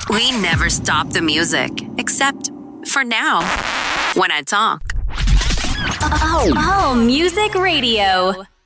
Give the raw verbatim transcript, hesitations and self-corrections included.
We never stop the music, except for now, when I talk. Oh, oh, Music Radio.